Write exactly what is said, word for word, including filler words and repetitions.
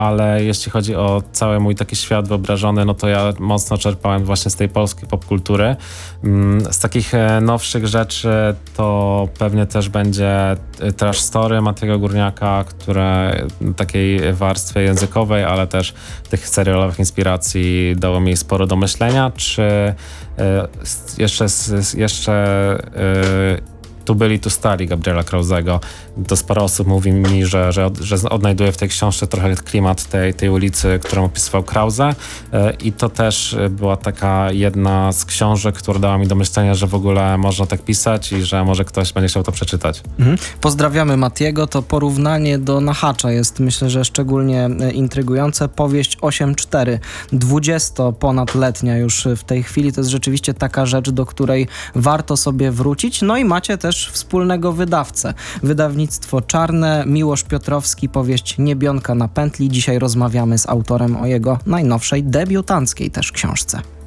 ale jeśli chodzi o cały mój taki świat wyobrażony, no to ja mocno czerpałem właśnie z tej polskiej popkultury. Z takich nowszych rzeczy to pewnie też będzie Trash Story Matiego Górniaka, które takiej warstwie językowej, ale też tych serialowych inspiracji dało mi sporo do myślenia. Czy jeszcze, jeszcze Tu byli, tu stali Gabriela Krauzego. To sporo osób mówi mi, że, że, że odnajduje w tej książce trochę klimat tej, tej ulicy, którą opisywał Krause. I to też była taka jedna z książek, która dała mi do myślenia, że w ogóle można tak pisać i że może ktoś będzie chciał to przeczytać. Mhm. Pozdrawiamy Matiego. To porównanie do Nahacza jest, myślę, że szczególnie intrygujące. Powieść osiem cztery, dwudziestoponadletnia już w tej chwili. To jest rzeczywiście taka rzecz, do której warto sobie wrócić. No i macie też wspólnego wydawcę. Wydawnictwo Czarne, Miłosz Piotrowski, powieść Niebionka na pętli. Dzisiaj rozmawiamy z autorem o jego najnowszej, debiutanckiej też książce.